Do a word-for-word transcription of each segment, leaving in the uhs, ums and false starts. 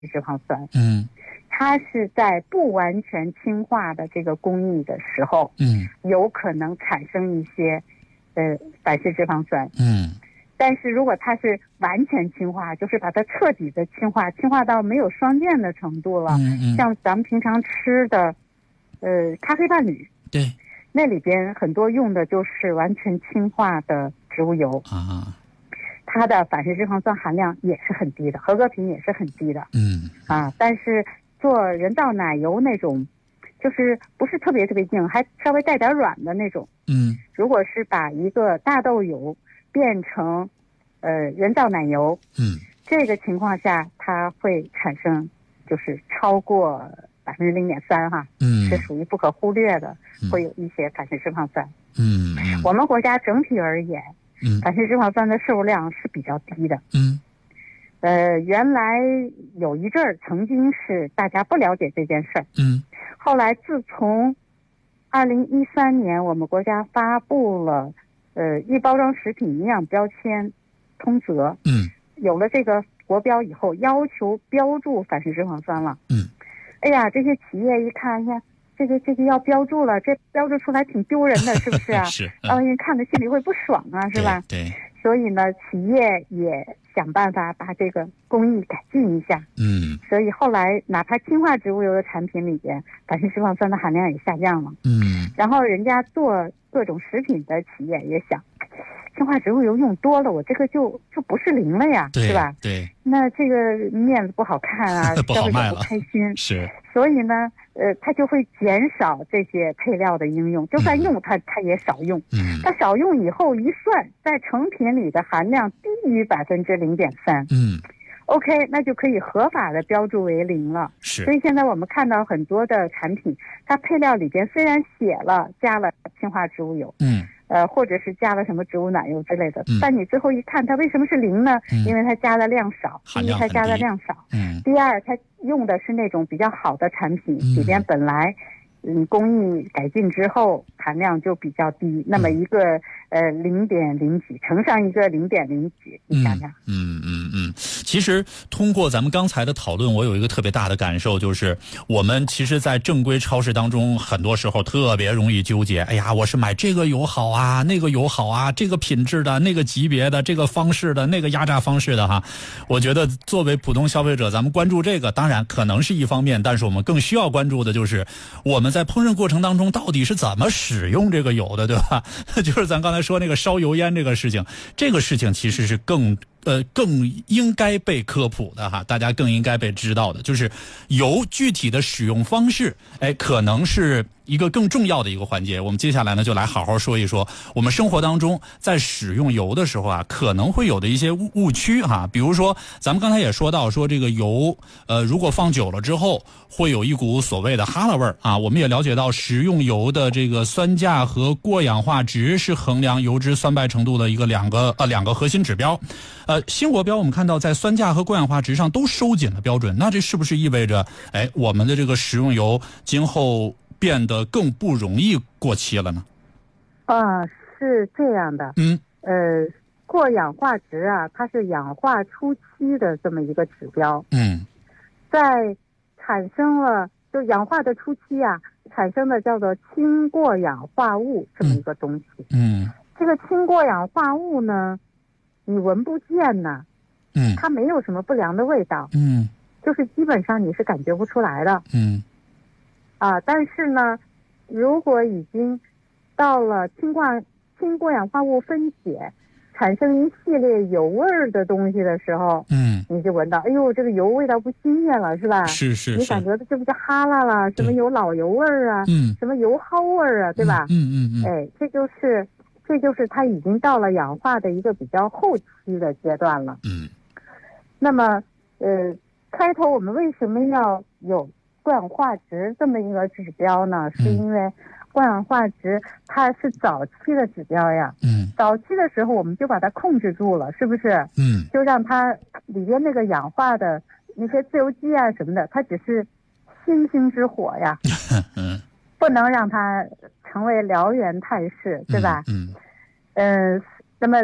脂肪酸。 嗯， 它是在不完全氢化的这个工艺的时候， 嗯， 有可能产生一些呃反式脂肪酸。 嗯， 但是如果它是完全氢化，就是把它彻底的氢化，氢化到没有双键的程度了， 嗯嗯， 像咱们平常吃的呃咖啡伴侣， 对， 那里边很多用的就是完全氢化的植物油啊， 它的反式脂肪酸含量也是很低的，合格品也是很低的。 嗯啊，但是做人造奶油那种，就是不是特别特别硬，还稍微带点软的那种。 嗯， 如果是把一个大豆油变成呃人造奶油， 嗯， 这个情况下它会产生就是超过百分之零点三哈， 嗯， 是属于不可忽略的， 嗯会有一些反式脂肪酸。 嗯嗯， 我们国家整体而言， 嗯反式脂肪酸的摄入量是比较低的。 嗯呃，原来有一阵儿曾经是大家不了解这件事儿， 嗯后来自从二零一三年我们国家发布了呃预包装食品营养标签通则， 嗯有了这个国标以后，要求标注反式脂肪酸了。 嗯， 哎呀，这些企业一看，哎呀，这个这个要标注了，这标注出来挺丢人的，是不是啊？ 是， 让人看着心里会不爽啊，是吧？ 对，对， 所以呢，企业也想办法把这个工艺改进一下。 嗯所以后来哪怕氢化植物油的产品里边，反式脂肪酸的含量也下降了。 嗯然后人家做各种食品的企业也想，氢化植物油用多了，我这个就就不是零了呀， 对， 是吧？ 对， 那这个面子不好看啊， 不消费者好卖了， 不开心。 是， 所以呢，呃，它就会减少这些配料的应用，就算用它，它也少用。 嗯它少用以后一算，在成品里的含量低于百分之零点三。 嗯， OK， 那就可以合法的标注为零了。 是， 所以现在我们看到很多的产品，它配料里边虽然写了加了氢化植物油， 嗯呃，或者是加了什么植物奶油之类的， 嗯但你最后一看，它为什么是零呢？ 嗯因为它加的量少。第一， 含量很它加的低量少； 嗯第二，它用的是那种比较好的产品， 嗯里边本来嗯工艺改进之后含量就比较低，那么一个呃零点零几乘上一个零点零几，你想想。 嗯嗯嗯，其实通过咱们刚才的讨论，我有一个特别大的感受，就是我们其实在正规超市当中，很多时候特别容易纠结，哎呀，我是买这个油好啊，那个油好啊，这个品质的，那个级别的，这个方式的，那个压榨方式的哈。我觉得作为普通消费者，咱们关注这个当然可能是一方面，但是我们更需要关注的就是我们在烹饪过程当中到底是怎么使用这个油的，对吧？就是咱刚才说那个烧油烟这个事情，这个事情其实是更呃，更应该被科普的哈，大家更应该被知道的，就是油具体的使用方式，哎，可能是一个更重要的一个环节。我们接下来呢，就来好好说一说我们生活当中在使用油的时候啊，可能会有的一些误误区哈。比如说，咱们刚才也说到，说这个油，呃，如果放久了之后，会有一股所谓的哈喇味儿啊。我们也了解到，食用油的这个酸价和过氧化值是衡量油脂酸败程度的一个两个呃两个核心指标。呃，新国标我们看到在酸价和过氧化值上都收紧了标准，那这是不是意味着，哎，我们的这个食用油今后变得更不容易过期了呢？ 啊，是这样的。 嗯， 呃，过氧化值啊，它是氧化初期的这么一个指标。 嗯， 在产生了就氧化的初期啊，产生的叫做氢过氧化物这么一个东西。 嗯， 这个氢过氧化物呢，你闻不见呢， 嗯， 它没有什么不良的味道， 嗯， 就是基本上你是感觉不出来的。 嗯， 啊，但是呢，如果已经到了氢过氢过氧化物分解，产生一系列油味儿的东西的时候， 嗯， 你就闻到，哎呦，这个油味道不新鲜了，是吧？ 是是是， 你感觉这不是哈喇了？什么有老油味儿啊？ 嗯， 什么油蒿味儿啊？对吧？ 嗯嗯嗯， 哎，这就是这就是它已经到了氧化的一个比较后期的阶段了。 嗯， 那么，呃，开头我们为什么要有过氧化值这么一个指标呢？是因为过氧化值它是早期的指标呀。 嗯， 早期的时候我们就把它控制住了，是不是？ 嗯， 就让它里边那个氧化的那些自由基啊什么的，它只是星星之火呀， 嗯， 不能让它成为燎原态势，对吧？ 嗯， 嗯、呃，那么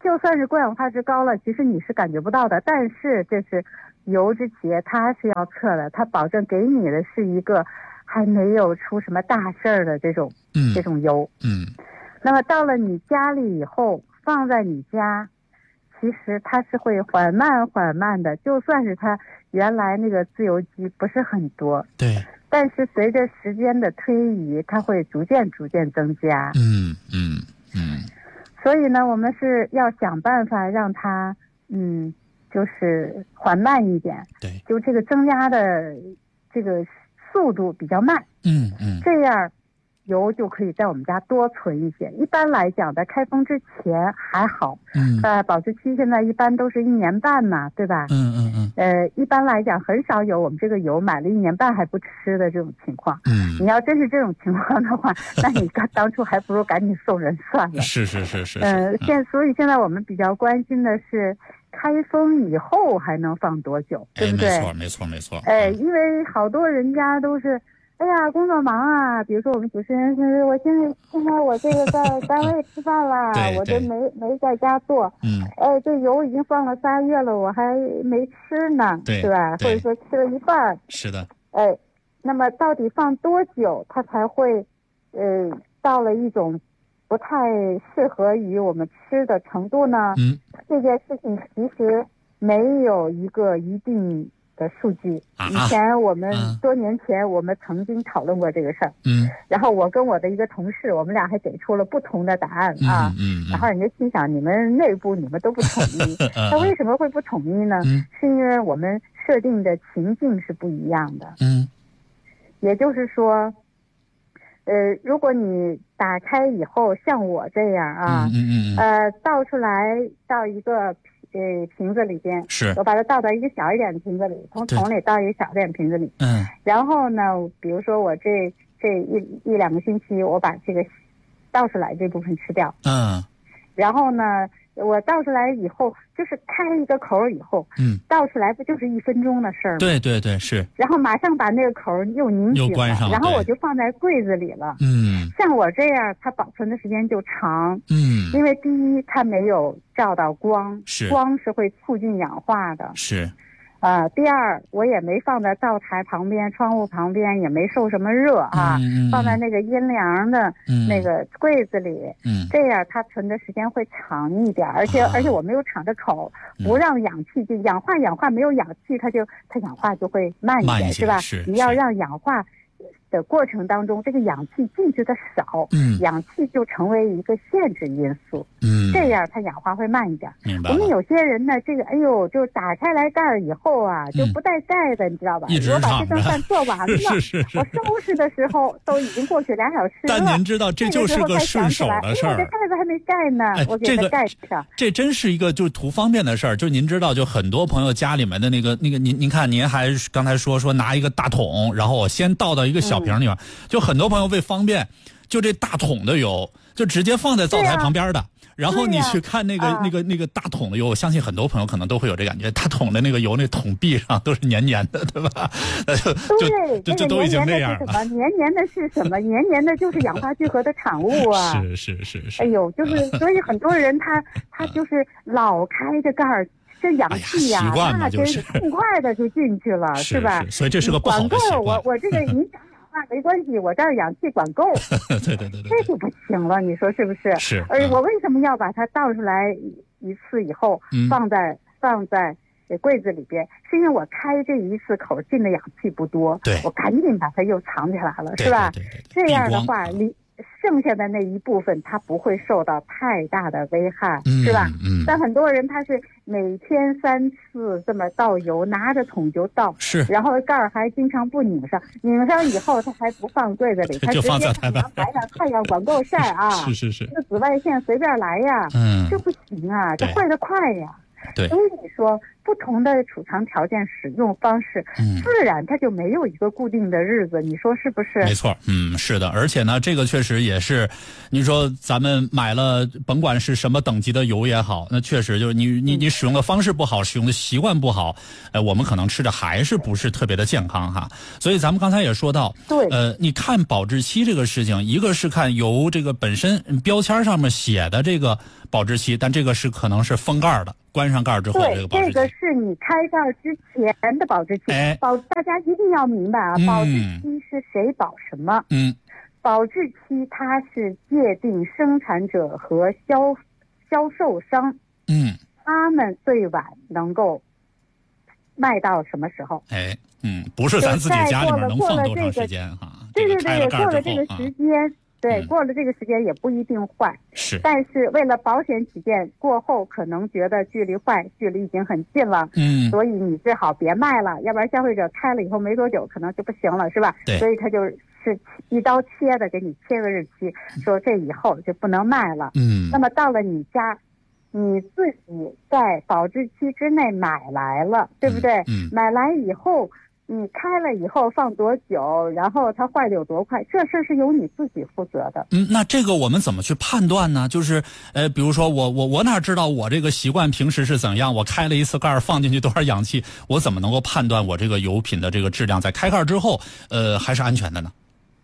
就算是过氧化值高了，其实你是感觉不到的，但是这是油脂企业它是要测的，它保证给你的是一个还没有出什么大事儿的这种、 嗯、 这种油。 嗯， 那么到了你家里以后，放在你家，其实它是会缓慢缓慢的，就算是它原来那个自由基不是很多， 对， 但是随着时间的推移，它会逐渐逐渐增加。 嗯嗯嗯。 所以呢，我们是要想办法让它，嗯，就是缓慢一点。 对， 就这个增加的这个速度比较慢。 嗯嗯。 这样，油就可以在我们家多存一些。一般来讲，在开封之前还好。 嗯。 呃，保质期现在一般都是一年半嘛，对吧？ 嗯嗯嗯。 呃，一般来讲，很少有我们这个油买了一年半还不吃的这种情况。 嗯。 你要真是这种情况的话，那你刚当初还不如赶紧送人算了。 是是是是。 嗯、呃，现所以现在我们比较关心的是，开封以后还能放多久，对不对？ 没错没错没错。 哎，因为好多人家都是。哎呀，工作忙啊！比如说我们主持人是，我现在现在我这个在单位吃饭啦，我都没没在家做。 嗯。 哎，这油已经放了仨月了，我还没吃呢，是吧？或者说吃了一半。 是的。 哎，那么到底放多久，它才会，呃，到了一种不太适合于我们吃的程度呢？ 嗯。 这件事情其实没有一个一定的数据。以前我们、啊、多年前我们曾经讨论过这个事儿， 嗯， 然后我跟我的一个同事，我们俩还给出了不同的答案啊， 嗯，嗯嗯然后人家心想你们内部你们都不统一，那为什么会不统一呢？ 嗯， 是因为我们设定的情境是不一样的， 嗯， 也就是说，呃，如果你打开以后像我这样啊， 嗯嗯嗯， 呃，倒出来到一个。呃，瓶子里边， 是我把它倒到一个小一点的瓶子里，从桶里倒一个小一点的瓶子里。 嗯。 然后呢，比如说我这这一一两个星期，我把这个倒出来这部分吃掉。 嗯。 然后呢，我倒出来以后，就是开一个口以后， 嗯， 倒出来不就是一分钟的事儿吗？ 对对对，是。 然后马上把那个口又拧紧了，然后我就放在柜子里了。 嗯。 像我这样，它保存的时间就长。 嗯。 因为第一，它没有照到光， 是光是会促进氧化的。 是。 呃，第二，我也没放在灶台旁边、窗户旁边，也没受什么热啊， 嗯、 放在那个阴凉的那个柜子里， 嗯， 这样它存的时间会长一点，而且、啊、而且我没有敞着口，不让氧气进，氧化氧化没有氧气，它就它氧化就会慢一点， 慢一是吧？ 是你要让氧化的过程当中，这个氧气进去的少， 嗯， 氧气就成为一个限制因素， 嗯， 这样它氧化会慢一点。 明白。 我们有些人呢，这个哎呦，就打开来盖儿以后啊，就不带盖的，嗯、你知道吧？ 一直我把这顿饭做完了， 是是是， 我收拾的时候都已经过去俩小时了。 但您知道，这就是个顺手的事儿。 我这盖子还没盖呢， 哎、 我给它盖上。 这真是一个就图方便的事儿。就您知道，就很多朋友家里面的那个那个，您您看，您还刚才说说拿一个大桶，然后我先倒到一个小瓶里面，嗯、就很多朋友为方便，就这大桶的油就直接放在灶台旁边的。然后你去看那个、 啊、 那个那个大桶的油，我相信很多朋友可能都会有这感觉，大桶的那个油那桶壁上都是黏黏的，对吧？就对， 就就都已经那样了。黏黏的是什么？黏黏的就是氧化聚合的产物啊！ 是是是是。 哎呦，就是所以很多人他他就是老开着盖儿。这氧气呀、啊哎， 那真是痛快的就进去了， 是吧？ 是所以这是个不好的习惯。 我我这个你讲氧化没关系，我这儿氧气管够。 对对对对， 这就不行了，你说是不是？ 是。 而我为什么要把它倒出来一次以后， 嗯、 放在放在柜子里边？是因为我开这一次口进的氧气不多， 对， 我赶紧把它又藏起来了， 对是吧？ 对对对对这样的话，离。剩下的那一部分，它不会受到太大的危害， 嗯、 是吧？ 嗯。 但很多人他是每天三次这么倒油，拿着桶就倒， 是。 然后盖儿还经常不拧上，拧上以后他还不放柜子里，他直接放阳台上，太阳管够晒啊！ 是是是。 这紫外线随便来呀， 嗯， 这不行啊，这坏得快呀。 对。 所以你说不同的储藏条件、使用方式， 嗯， 自然它就没有一个固定的日子，你说是不是？ 没错，嗯，是的，而且呢，这个确实也是，你说咱们买了，甭管是什么等级的油也好，那确实就是你你你使用的方式不好，使用的习惯不好，呃，我们可能吃的还是不是特别的健康哈。所以咱们刚才也说到， 对， 呃，你看保质期这个事情，一个是看油这个本身标签上面写的这个保质期，但这个是可能是封盖的。关上盖之后，这个保质期， 这个是你开盖之前的保质期。 哎， 保大家一定要明白啊， 嗯、 保质期是谁保什么？ 嗯， 保质期它是界定生产者和销销售商， 嗯， 他们最晚能够卖到什么时候？ 哎，嗯，不是咱自己家里面能放多长时间哈？ 对对对，过了这个时间。 啊对， 嗯、 过了这个时间也不一定坏， 是。 但是为了保险起见，过后可能觉得距离坏距离已经很近了， 嗯， 所以你最好别卖了，要不然消费者开了以后没多久可能就不行了，是吧？ 对。 所以他就是一刀切的给你切个日期，说这以后就不能卖了。 嗯。 那么到了你家，你自己在保质期之内买来了，对不对？ 嗯。嗯买来以后。你开了以后放多久，然后它坏的有多快，这事是由你自己负责的。 嗯，那这个我们怎么去判断呢？就是呃，比如说我我我哪知道我这个习惯平时是怎样？我开了一次盖放进去多少氧气，我怎么能够判断我这个油品的这个质量在开盖之后，呃，还是安全的呢？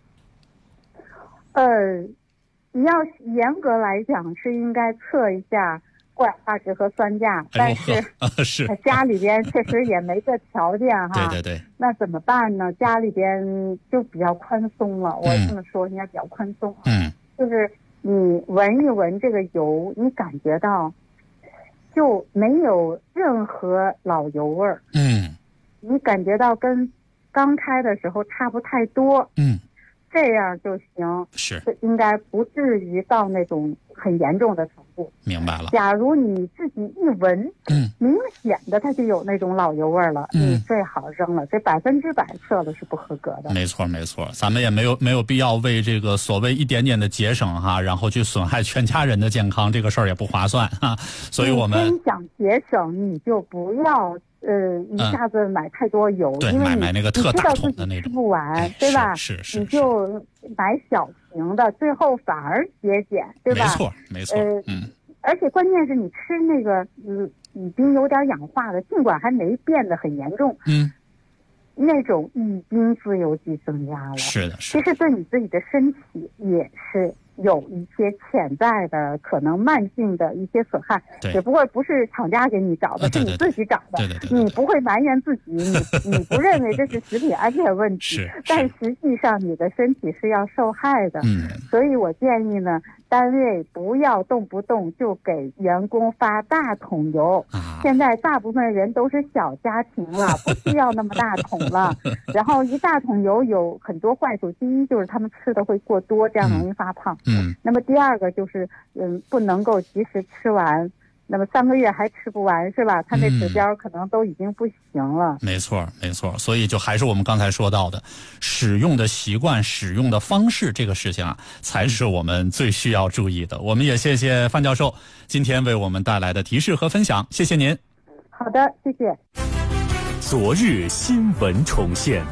呃，你要严格来讲是应该测一下罐化值和酸价，但是、 哎、是家里边确实也没这条件哈。 对对对。 那怎么办呢？家里边就比较宽松了，我这么说应该比较宽松。 嗯。 就是你闻一闻这个油，你感觉到就没有任何老油味儿。 嗯。 你感觉到跟刚开的时候差不太多。 嗯。 这样就行， 是应该不至于到那种很严重的程度。 明白了。 假如你自己一闻， 嗯， 明显的它就有那种老油味了， 嗯， 你最好扔了，这百分之百测了是不合格的。 没错没错，咱们也没有没有必要为这个所谓一点点的节省哈，然后去损害全家人的健康，这个事儿也不划算哈。所以我们真想节省，你就不要。呃，一下子买太多油， 嗯、 因为买买那个特大桶的那种， 吃不完， 哎、 对吧？ 是是是， 你就买小瓶的，最后反而节俭，对吧？ 没错没错， 呃， 嗯。 而且关键是你吃那个，嗯，已经有点氧化的，尽管还没变得很严重， 嗯， 那种已经自由基增加了。 是的，是的。 其实对你自己的身体也是有一些潜在的可能慢性的一些损害，只不过不是厂家给你找的， 啊、 是你自己找的。 对对 对, 对, 对, 对， 你不会埋怨自己，你你不认为这是食品安全问题， 是， 但实际上你的身体是要受害的。 嗯， 所以我建议呢，单位不要动不动就给员工发大桶油。 啊、 现在大部分人都是小家庭了，不需要那么大桶了。然后一大桶油有很多坏处，第一就是他们吃的会过多，这样容易发胖。 嗯。 那么第二个就是，嗯，不能够及时吃完，那么三个月还吃不完，是吧？它那指标可能都已经不行了。 嗯、没错，没错。所以就还是我们刚才说到的，使用的习惯、使用的方式，这个事情啊，才是我们最需要注意的。我们也谢谢范教授今天为我们带来的提示和分享，谢谢您。 好的，谢谢。 昨日新闻重现。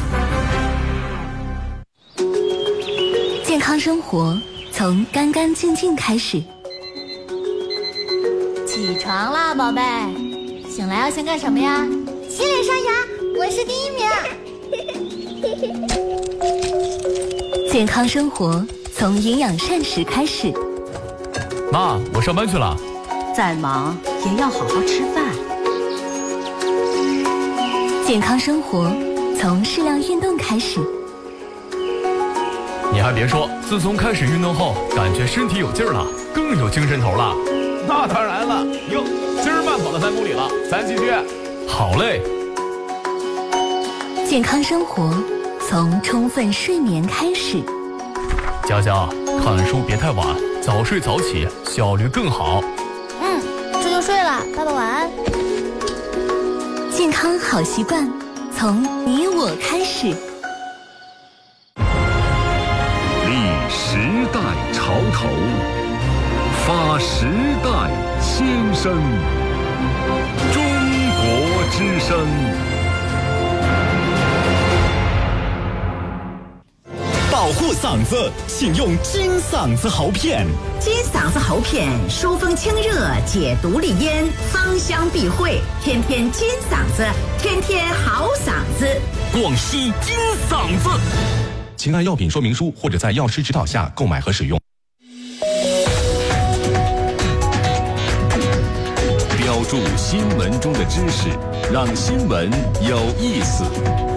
健康生活从干干净净开始。 起床啦，宝贝！醒来要先干什么呀？ 洗脸刷牙，我是第一名。健康生活从营养膳食开始。 妈，我上班去了。 再忙也要好好吃饭。 健康生活从适量运动开始。 你还别说，自从开始运动后，感觉身体有劲儿了，更有精神头了。 那当然了，哟，今儿慢跑了三公里了，咱继续。 好嘞。 健康生活从充分睡眠开始。 佳佳，看书别太晚，早睡早起，效率更好。 嗯，这就睡了，爸爸晚安。 健康好习惯从你我开始。 时代潮头，发时代先声。中国之声。 保护嗓子，请用金嗓子喉片。 金嗓子喉片疏风清热，解毒利咽，芳香避秽，天天金嗓子，天天好嗓子。 广西金嗓子。 请按药品说明书或者在药师指导下购买和使用。 标注新闻中的知识，让新闻有意思。